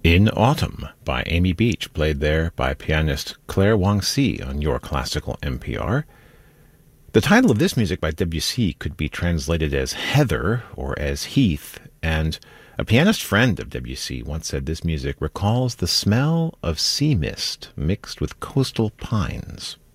In Autumn by Amy Beach, played there by pianist Claire Wang-Si on Your Classical NPR. The title of this music by Debussy could be translated as Heather or as Heath, and a pianist friend of Debussy once said this music recalls the smell of sea mist mixed with coastal pines.